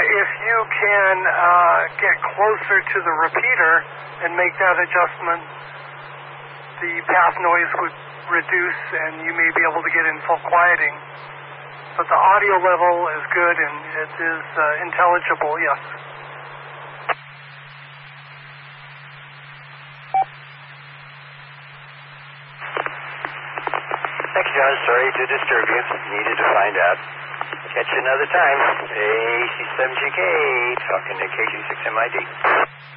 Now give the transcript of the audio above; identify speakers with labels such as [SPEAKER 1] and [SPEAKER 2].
[SPEAKER 1] if you can get closer to the repeater and make that adjustment, the path noise would reduce and you may be able to get in full quieting. But the audio level is good and it is intelligible, yes.
[SPEAKER 2] Thanks, John. Sorry to disturb you. Needed to find out. Catch you another time. AC7GK, talking to KG6MID.